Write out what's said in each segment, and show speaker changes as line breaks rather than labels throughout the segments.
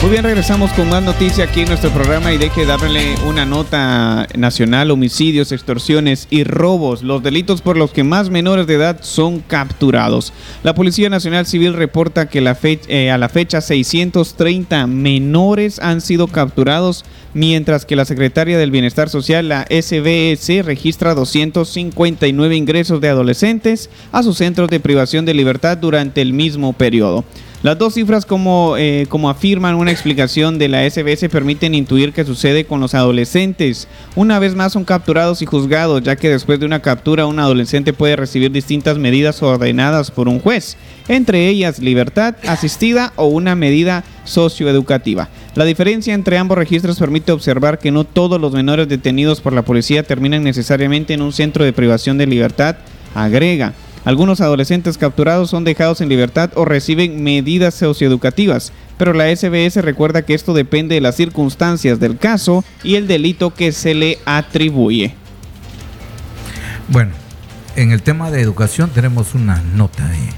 Muy bien, regresamos con más noticia aquí en nuestro programa y deje darle una nota nacional: homicidios, extorsiones y robos, los delitos por los que más menores de edad son capturados. La Policía Nacional Civil reporta que a la fecha 630 menores han sido capturados, mientras que la Secretaría del Bienestar Social, la SBS, registra 259 ingresos de adolescentes a sus centros de privación de libertad durante el mismo periodo. Las dos cifras, como afirman una explicación de la SBS, permiten intuir qué sucede con los adolescentes. Una vez más son capturados y juzgados, ya que después de una captura un adolescente puede recibir distintas medidas ordenadas por un juez, entre ellas libertad asistida o una medida socioeducativa. La diferencia entre ambos registros permite observar que no todos los menores detenidos por la policía terminan necesariamente en un centro de privación de libertad, agrega. Algunos adolescentes capturados son dejados en libertad o reciben medidas socioeducativas, pero la SBS recuerda que esto depende de las circunstancias del caso y el delito que se le atribuye.
Bueno, en el tema de educación tenemos una nota ahí.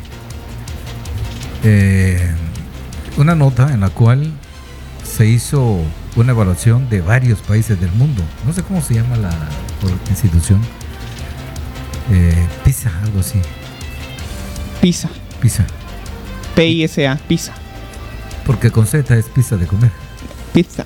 Una nota en la cual se hizo una evaluación de varios países del mundo. No sé cómo se llama la institución. PISA, algo así.
PISA. PISA, PISA.
Porque con Z es pizza de comer.
Pizza.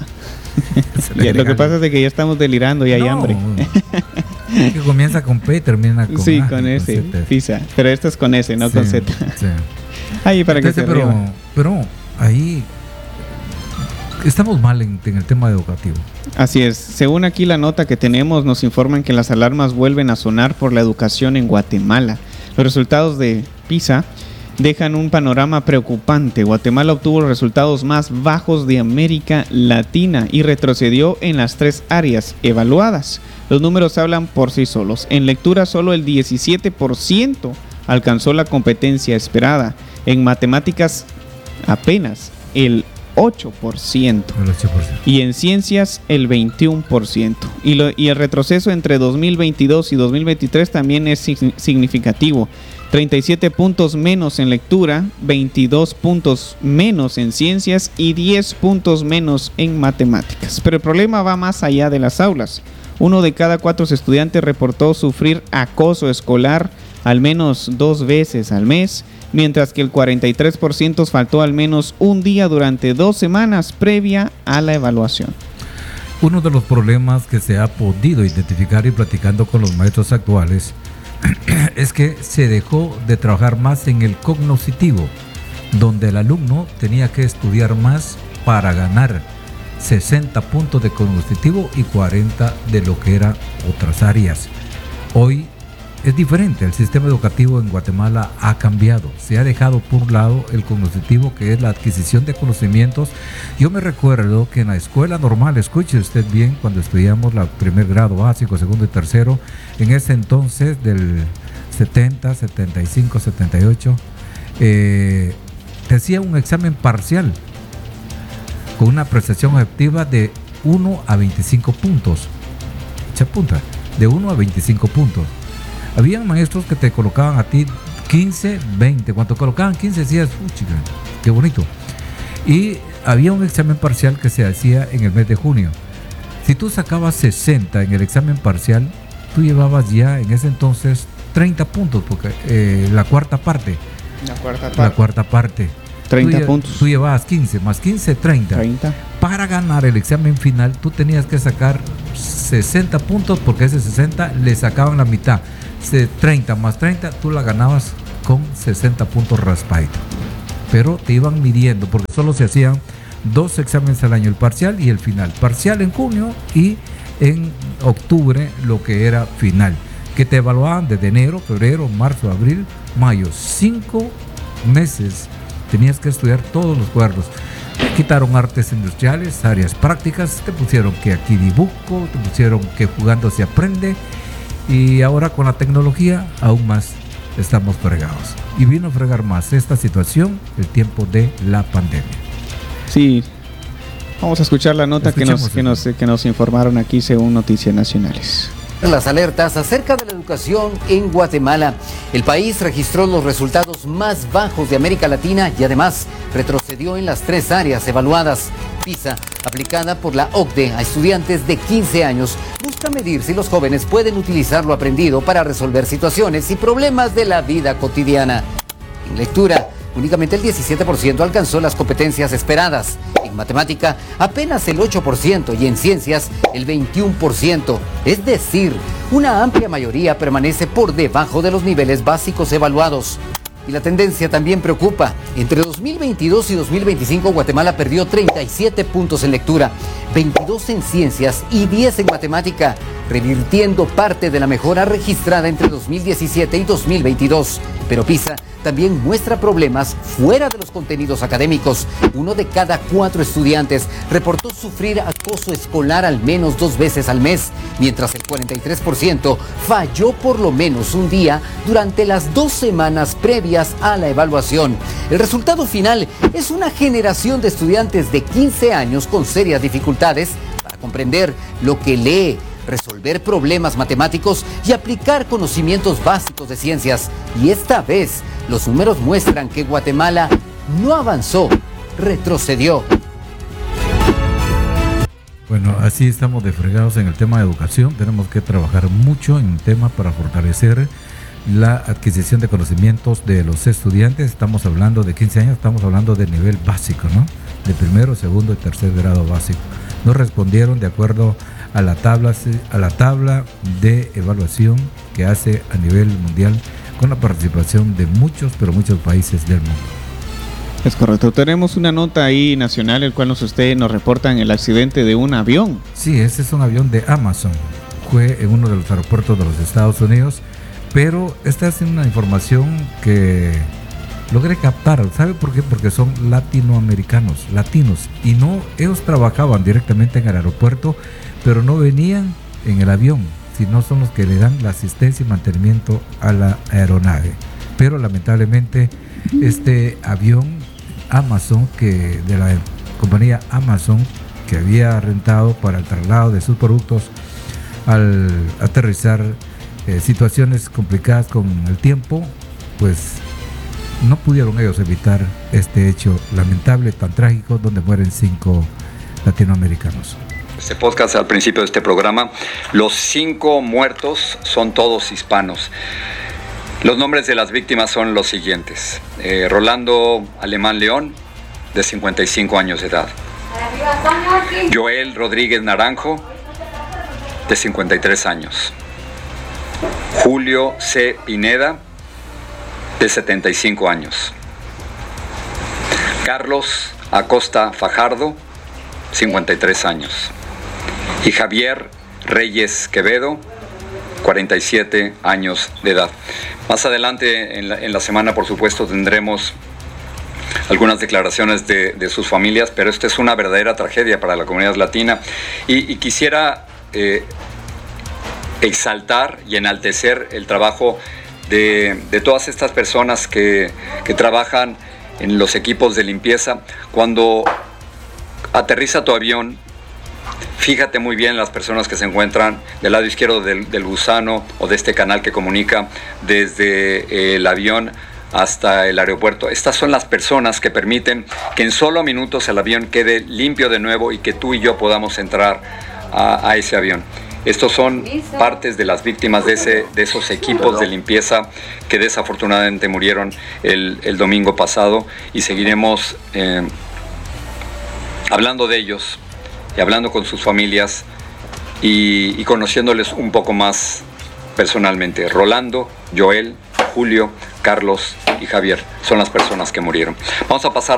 Lo que pasa es que ya estamos delirando y hay hambre.
Que comienza con P y termina con
sí,
A,
con S, pizza. Pero esto es con S, no
sí,
con Z.
Sí.
Ahí para entonces, que se
pero ahí estamos mal en el tema educativo.
Así es. Según aquí la nota que tenemos, nos informan que las alarmas vuelven a sonar por la educación en Guatemala. Los resultados de PISA dejan un panorama preocupante. Guatemala obtuvo los resultados más bajos de América Latina y retrocedió en las 3 áreas evaluadas. Los números hablan por sí solos. En lectura, solo el 17% alcanzó la competencia esperada. En matemáticas, apenas el 8%. Y en ciencias el 21%. Y el retroceso entre 2022 y 2023 también es significativo. 37 puntos menos en lectura, 22 puntos menos en ciencias y 10 puntos menos en matemáticas. Pero el problema va más allá de las aulas. 1 de cada 4 estudiantes reportó sufrir acoso escolar al menos 2 veces al mes, mientras que el 43% faltó al menos un día durante 2 semanas previa a la evaluación.
Uno de los problemas que se ha podido identificar y platicando con los maestros actuales es que se dejó de trabajar más en el cognoscitivo, donde el alumno tenía que estudiar más para ganar 60 puntos de cognoscitivo y 40 de lo que eran otras áreas. Hoy es diferente, el sistema educativo en Guatemala ha cambiado, se ha dejado por un lado el cognoscitivo, que es la adquisición de conocimientos. Yo me recuerdo que en la escuela normal, escuche usted bien, cuando estudiamos el primer grado básico, segundo y tercero, en ese entonces del 70, 75, 78, te hacía un examen parcial con una apreciación objetiva de 1 a 25 puntos. Echa punta, de 1 a 25 puntos. Habían maestros que te colocaban a ti 15, 20. Cuando colocaban 15 decías, chica, qué bonito. Y había un examen parcial que se hacía en el mes de junio. Si tú sacabas 60 en el examen parcial, tú llevabas ya en ese entonces 30 puntos, porque la cuarta parte.
30 puntos.
Tú llevabas 15, más 15, 30. Para ganar el examen final, tú tenías que sacar 60 puntos, porque ese 60 le sacaban la mitad. 30 más 30, tú la ganabas con 60 puntos raspadito. Pero te iban midiendo, porque solo se hacían 2 exámenes al año, el parcial y el final. Parcial en junio y en octubre lo que era final, que te evaluaban desde enero, febrero, marzo, abril, mayo. 5 meses tenías que estudiar todos los cuadernos. Quitaron artes industriales, áreas prácticas, te pusieron que aquí dibujo, te pusieron que jugando se aprende, y ahora con la tecnología aún más estamos fregados. Y vino a fregar más esta situación el tiempo de la pandemia.
Sí, vamos a escuchar la nota que nos informaron aquí según Noticias Nacionales.
Las alertas acerca de la educación en Guatemala. El país registró los resultados más bajos de América Latina y además retrocedió en las 3 áreas evaluadas. PISA, aplicada por la OCDE a estudiantes de 15 años, busca medir si los jóvenes pueden utilizar lo aprendido para resolver situaciones y problemas de la vida cotidiana. En lectura, únicamente el 17% alcanzó las competencias esperadas. En matemática, apenas el 8% y en ciencias, el 21%. Es decir, una amplia mayoría permanece por debajo de los niveles básicos evaluados. Y la tendencia también preocupa. Entre 2022 y 2025, Guatemala perdió 37 puntos en lectura, 22 en ciencias y 10 en matemática, revirtiendo parte de la mejora registrada entre 2017 y 2022. Pero PISA también muestra problemas fuera de los contenidos académicos. 1 de cada 4 estudiantes reportó sufrir acoso escolar al menos 2 veces al mes, mientras el 43% falló por lo menos un día durante las 2 semanas previas a la evaluación. El resultado final es una generación de estudiantes de 15 años con serias dificultades para comprender lo que lee, resolver problemas matemáticos y aplicar conocimientos básicos de ciencias. Y esta vez, los números muestran que Guatemala no avanzó, retrocedió.
Bueno, así estamos de fregados en el tema de educación. Tenemos que trabajar mucho en el tema para fortalecer la adquisición de conocimientos de los estudiantes. Estamos hablando de 15 años, estamos hablando de nivel básico, ¿no? De primero, segundo y tercer grado básico. No respondieron de acuerdo a la tabla de evaluación que hace a nivel mundial con la participación de muchos países del mundo.
Es correcto. Tenemos una nota ahí nacional, el cual ustedes nos reportan el accidente de un avión.
Sí, ese es un avión de Amazon. Fue en uno de los aeropuertos de los Estados Unidos, pero esta es una información que logré captar. ¿Sabe por qué? Porque son latinoamericanos, latinos, y no, ellos trabajaban directamente en el aeropuerto, pero no venían en el avión, sino son los que le dan la asistencia y mantenimiento a la aeronave. Pero lamentablemente este avión Amazon, que de la compañía Amazon, que había rentado para el traslado de sus productos, al aterrizar situaciones complicadas con el tiempo, pues no pudieron ellos evitar este hecho lamentable, tan trágico, donde mueren 5 latinoamericanos.
Este podcast, al principio de este programa, los 5 muertos son todos hispanos. Los nombres de las víctimas son los siguientes: Rolando Alemán León, de 55 años de edad; Joel Rodríguez Naranjo, de 53 años; Julio C. Pineda, de 75 años; Carlos Acosta Fajardo, 53 años; y Javier Reyes Quevedo, 47 años de edad. Más adelante en la semana, por supuesto, tendremos algunas declaraciones de sus familias, pero esta es una verdadera tragedia para la comunidad latina, y quisiera exaltar y enaltecer el trabajo de todas estas personas que trabajan en los equipos de limpieza. Cuando aterriza tu avión, fíjate muy bien las personas que se encuentran del lado izquierdo del gusano o de este canal que comunica desde el avión hasta el aeropuerto. Estas son las personas que permiten que en solo minutos el avión quede limpio de nuevo y que tú y yo podamos entrar a ese avión. Estos son partes de las víctimas de esos equipos de limpieza que desafortunadamente murieron el domingo pasado, y seguiremos hablando de ellos y hablando con sus familias y conociéndoles un poco más personalmente. Rolando, Joel, Julio, Carlos y Javier son las personas que murieron. Vamos a pasar.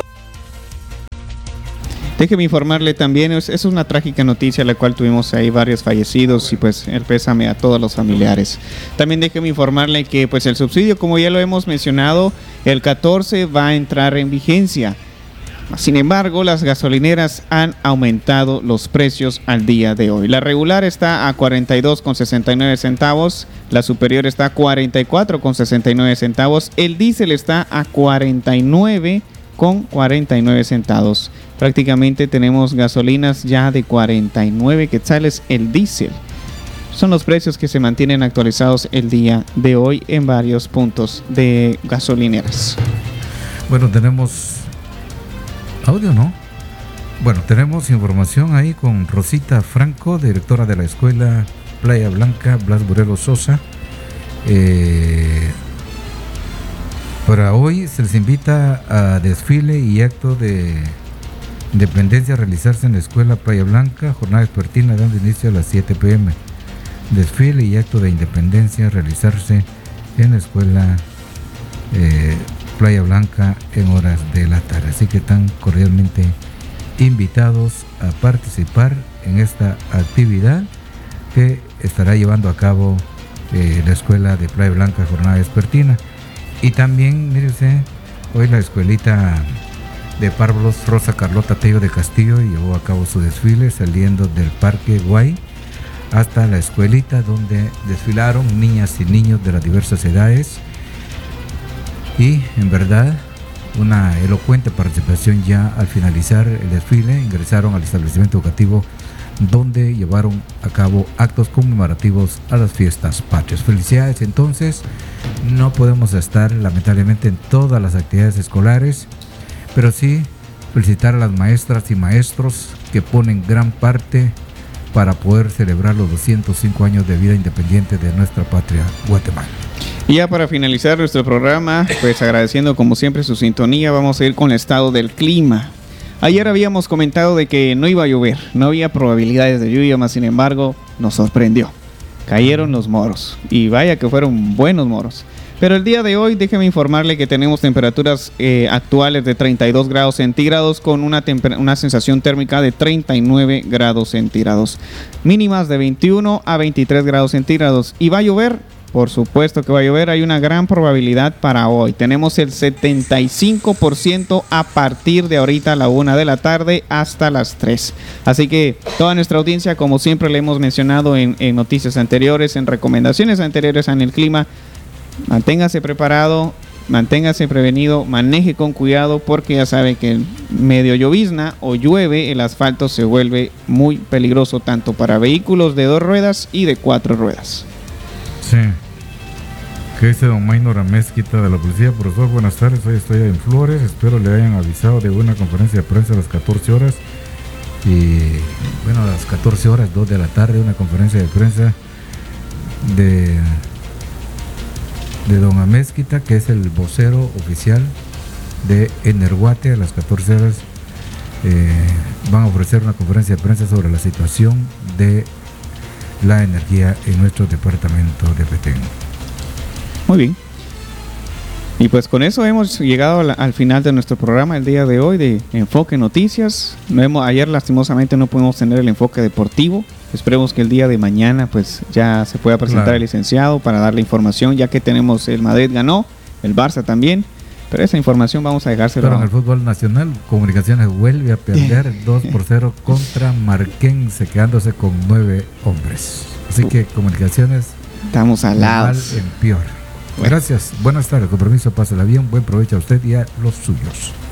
Déjeme informarle también, es una trágica noticia la cual tuvimos ahí varios fallecidos, y pues el pésame a todos los familiares. También déjeme informarle que pues el subsidio, como ya lo hemos mencionado, el 14 va a entrar en vigencia. Sin embargo, las gasolineras han aumentado los precios al día de hoy. La regular está a 42,69 centavos, la superior está a 44,69 centavos, el diésel está a 49,49 centavos. Prácticamente tenemos gasolinas ya de 49 quetzales el diésel. Son los precios que se mantienen actualizados el día de hoy en varios puntos de gasolineras.
Bueno, tenemos audio, ¿no? Bueno, tenemos información ahí con Rosita Franco, directora de la escuela Playa Blanca, Blas Burelo Sosa. Para hoy se les invita a desfile y acto de independencia a realizarse en la escuela Playa Blanca, jornada vespertina dando inicio a las 7 p.m. Desfile y acto de independencia a realizarse en la escuela Playa Blanca en horas de la tarde. Así que están cordialmente invitados a participar en esta actividad que estará llevando a cabo la escuela de Playa Blanca, jornada vespertina. Y también, mire usted, hoy la escuelita de párvulos Rosa Carlota Tello de Castillo llevó a cabo su desfile saliendo del Parque Guay hasta la escuelita donde desfilaron niñas y niños de las diversas edades. Y en verdad, una elocuente participación. Ya al finalizar el desfile ingresaron al establecimiento educativo donde llevaron a cabo actos conmemorativos a las fiestas patrias. Felicidades. Entonces, no podemos estar lamentablemente en todas las actividades escolares, pero sí felicitar a las maestras y maestros que ponen gran parte para poder celebrar los 205 años de vida independiente de nuestra patria, Guatemala.
Y ya para finalizar nuestro programa, pues agradeciendo como siempre su sintonía, vamos a ir con el estado del clima. Ayer habíamos comentado de que no iba a llover, no había probabilidades de lluvia, más sin embargo nos sorprendió. Cayeron los moros y vaya que fueron buenos moros. Pero el día de hoy déjeme informarle que tenemos temperaturas actuales de 32 grados centígrados con una sensación térmica de 39 grados centígrados. Mínimas de 21 a 23 grados centígrados. ¿Y va a llover? Por supuesto que va a llover, hay una gran probabilidad para hoy. Tenemos el 75% a partir de ahorita a la 1 de la tarde hasta las 3. Así que toda nuestra audiencia, como siempre le hemos mencionado en noticias anteriores, en recomendaciones anteriores en el clima, manténgase preparado, manténgase prevenido, maneje con cuidado porque ya sabe que medio llovizna o llueve, el asfalto se vuelve muy peligroso tanto para vehículos de 2 ruedas y de 4 ruedas.
Sí. ¿Qué dice don Maynor Amezquita de la policía? Profesor, buenas tardes, hoy estoy en Flores, espero le hayan avisado de una conferencia de prensa a las 14 horas y bueno, a las 14 horas, 2 de la tarde, una conferencia de prensa de don Amezquita, que es el vocero oficial de Energuate. A las 14 horas van a ofrecer una conferencia de prensa sobre la situación de la energía en nuestro departamento de Petén.
Muy bien. Y pues con eso hemos llegado al final de nuestro programa el día de hoy de Enfoque Noticias. Ayer lastimosamente no pudimos tener el enfoque deportivo. Esperemos que el día de mañana pues ya se pueda presentar el licenciado para darle información, ya que tenemos el Madrid ganó, el Barça también. Pero esa información vamos a dejárselo.
Pero en el fútbol nacional, Comunicaciones vuelve a perder 2-0 contra Marquense, quedándose con 9 hombres. Así que Comunicaciones
estamos alados.
Mal en peor. Bueno. Gracias, buenas tardes, con permiso, pásala bien, buen provecho a usted y a los suyos.